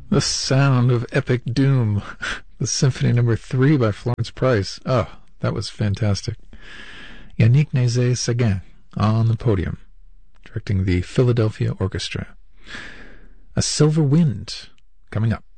The sound of epic doom. The Symphony No. 3 by Florence Price. Oh, that was fantastic. Yannick Nézet-Séguin on the podium, directing the Philadelphia Orchestra. A Silver Wind coming up.